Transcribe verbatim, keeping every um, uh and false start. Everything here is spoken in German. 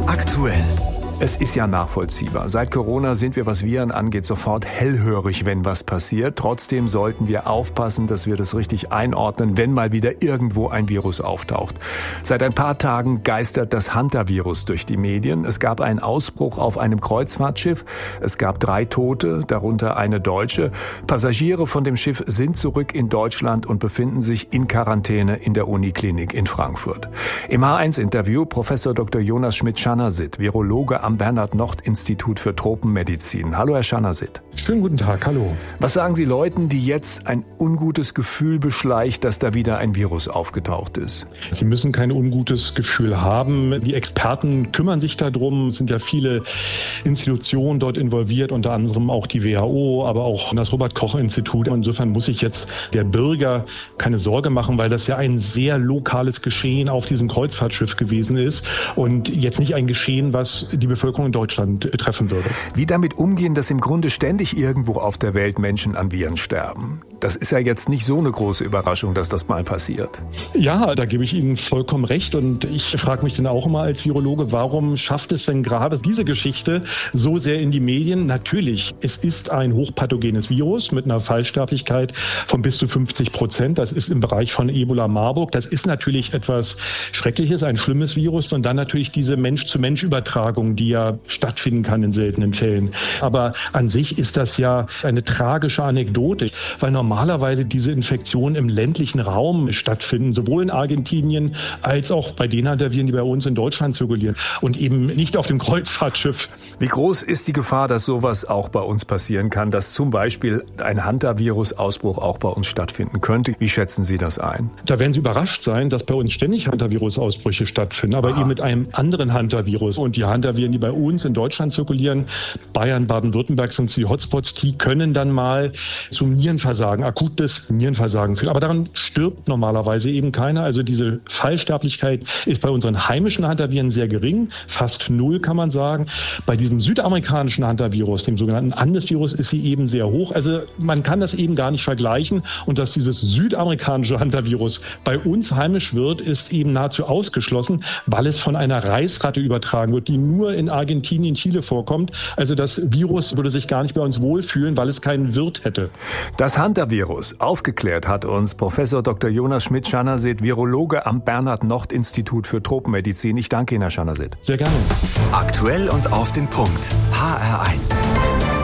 Aktuell. Es ist ja nachvollziehbar. Seit Corona sind wir, was Viren angeht, sofort hellhörig, wenn was passiert. Trotzdem sollten wir aufpassen, dass wir das richtig einordnen, wenn mal wieder irgendwo ein Virus auftaucht. Seit ein paar Tagen geistert das Hantavirus durch die Medien. Es gab einen Ausbruch auf einem Kreuzfahrtschiff. Es gab drei Tote, darunter eine Deutsche. Passagiere von dem Schiff sind zurück in Deutschland und befinden sich in Quarantäne in der Uniklinik in Frankfurt. Im H eins Interview Professor Doktor Jonas Schmidt-Schanasit, Virologe am Bernhard-Nocht-Institut für Tropenmedizin. Hallo, Herr Schanasit. Schönen guten Tag, hallo. Was sagen Sie Leuten, die jetzt ein ungutes Gefühl beschleicht, dass da wieder ein Virus aufgetaucht ist? Sie müssen kein ungutes Gefühl haben. Die Experten kümmern sich darum. Es sind ja viele Institutionen dort involviert, unter anderem auch die W H O, aber auch das Robert-Koch-Institut. Insofern muss sich jetzt der Bürger keine Sorge machen, weil das ja ein sehr lokales Geschehen auf diesem Kreuzfahrtschiff gewesen ist und jetzt nicht ein Geschehen, was die Bevölkerung in Deutschland betreffen würde. Wie damit umgehen, dass im Grunde ständig irgendwo auf der Welt Menschen an Viren sterben? Das ist ja jetzt nicht so eine große Überraschung, dass das mal passiert. Ja, da gebe ich Ihnen vollkommen recht. Und ich frage mich dann auch immer als Virologe, warum schafft es denn gerade diese Geschichte so sehr in die Medien? Natürlich, es ist ein hochpathogenes Virus mit einer Fallsterblichkeit von bis zu fünfzig Prozent. Das ist im Bereich von Ebola Marburg. Das ist natürlich etwas Schreckliches, ein schlimmes Virus. Und dann natürlich diese Mensch-zu-Mensch-Übertragung, die ja stattfinden kann in seltenen Fällen. Aber an sich ist das ja eine tragische Anekdote, weil normalerweise diese Infektionen im ländlichen Raum stattfinden, sowohl in Argentinien als auch bei den Hantaviren, die bei uns in Deutschland zirkulieren und eben nicht auf dem Kreuzfahrtschiff. Wie groß ist die Gefahr, dass sowas auch bei uns passieren kann, dass zum Beispiel ein Hantavirus-Ausbruch auch bei uns stattfinden könnte? Wie schätzen Sie das ein? Da werden Sie überrascht sein, dass bei uns ständig Hantavirus-Ausbrüche stattfinden, aber ah. eben mit einem anderen Hantavirus. Und die Hantaviren, die bei uns in Deutschland zirkulieren, Bayern, Baden-Württemberg sind die Hotspots, die können dann mal zum Nierenversagen, akutes Nierenversagen führen. Aber daran stirbt normalerweise eben keiner. Also diese Fallsterblichkeit ist bei unseren heimischen Hantaviren sehr gering, fast null kann man sagen. Bei diesem südamerikanischen Hantavirus, dem sogenannten Andes-Virus, ist sie eben sehr hoch. Also man kann das eben gar nicht vergleichen. Und dass dieses südamerikanische Hantavirus bei uns heimisch wird, ist eben nahezu ausgeschlossen, weil es von einer Reisratte übertragen wird, die nur in Argentinien, Chile vorkommt. Also das Virus würde sich gar nicht bei uns wohlfühlen, weil es keinen Wirt hätte. Das Hantavirus aufgeklärt hat uns Professor Doktor Jonas Schmidt-Schanasit, Virologe am Bernhard-Nocht-Institut für Tropenmedizin. Ich danke Ihnen, Herr Schanasit. Sehr gerne. Aktuell und auf den Punkt. H R eins.